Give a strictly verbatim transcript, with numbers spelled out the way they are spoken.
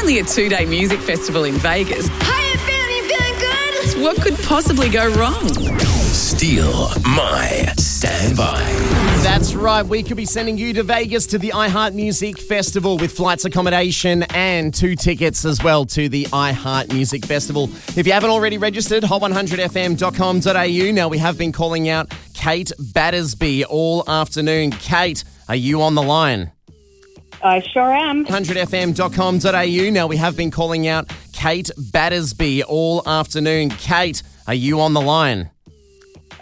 only a two-day music festival in Vegas. How you feeling? You feeling good? What could possibly go wrong? Steal My Standby. That's right. We could be sending you to Vegas to the iHeart Music Festival with flights, accommodation and two tickets as well to the iHeart Music Festival. If you haven't already registered, hot one hundred f m dot com dot a u. Now, we have been calling out Kate Battersby all afternoon. Kate, are you on the line? I sure am. one hundred f m dot com dot a u. Now, we have been calling out Kate Battersby all afternoon. Kate, are you on the line?